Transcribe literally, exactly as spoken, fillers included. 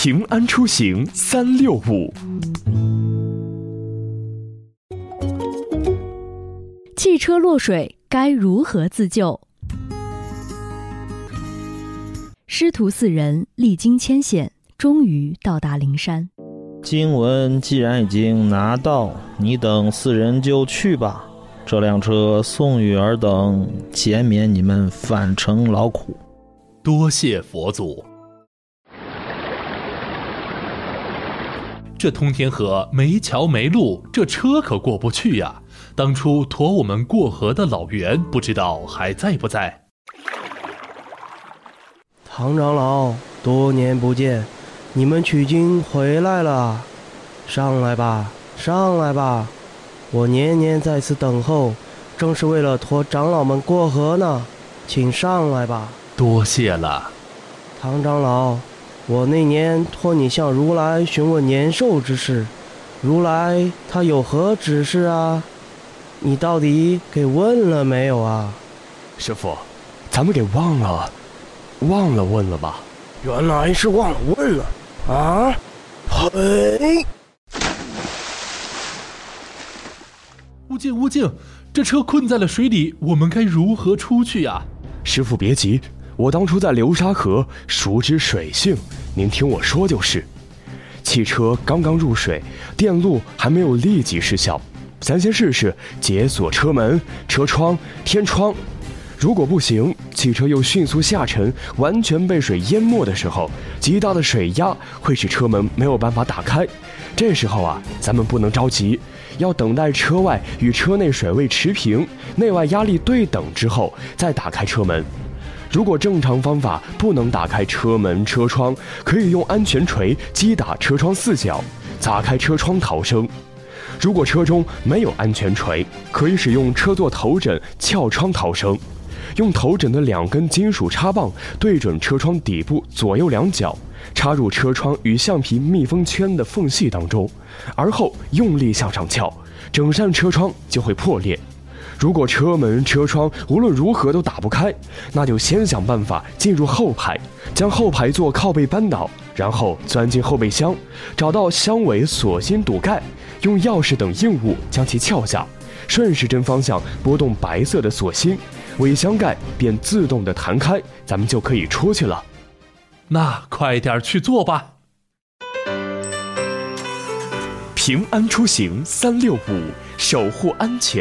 平安出行三六五。 汽车落水该如何自救？师徒四人历经千险，终于到达灵山。 经文既然已经拿到，你等四人就去吧。这辆车送与尔等，减免你们返程劳苦。 多谢佛祖。这通天河没桥没路，这车可过不去呀。当初驮我们过河的老袁，不知道还在不在？ 唐长老，多年不见，你们取经回来了，上来吧，上来吧，我年年在此等候，正是为了驮长老们过河呢，请上来吧。 多谢了。 唐长老，我那年托你向如来询问年寿之事，如来他有何指示啊？你到底给问了没有啊？ 师父，咱们给忘了忘了问了吧？ 原来是忘了问了啊！嘿， 悟净悟净，这车困在了水里，我们该如何出去呀？ 师父别急，我当初在流沙河熟知水性，您听我说就是。汽车刚刚入水，电路还没有立即失效，咱先试试解锁车门、车窗、天窗。如果不行，汽车又迅速下沉，完全被水淹没的时候，极大的水压会使车门没有办法打开。这时候啊，咱们不能着急，要等待车外与车内水位持平，内外压力对等之后，再打开车门。如果正常方法不能打开车门、车窗，可以用安全锤击打车窗四角，砸开车窗逃生。如果车中没有安全锤，可以使用车座头枕撬窗逃生。用头枕的两根金属插棒对准车窗底部左右两角，插入车窗与橡皮密封圈的缝隙当中，而后用力向上撬，整扇车窗就会破裂。如果车门、车窗无论如何都打不开，那就先想办法进入后排，将后排座靠背扳倒，然后钻进后备箱，找到箱尾锁芯堵盖，用钥匙等硬物将其撬下，顺时针方向拨动白色的锁芯，尾箱盖便自动的弹开，咱们就可以出去了。 那快点去做吧。 平安出行三六五，守护安全。